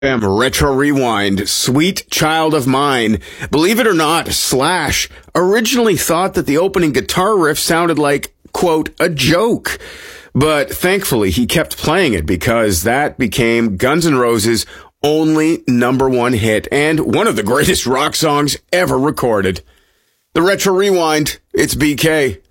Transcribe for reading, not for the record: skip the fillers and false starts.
Retro Rewind, Sweet Child of Mine. Believe it or not, Slash originally thought that the opening guitar riff sounded like, quote, a joke. But thankfully, he kept playing it because that became Guns N' Roses' only #1 hit and one of the greatest rock songs ever recorded. The Retro Rewind, it's BK.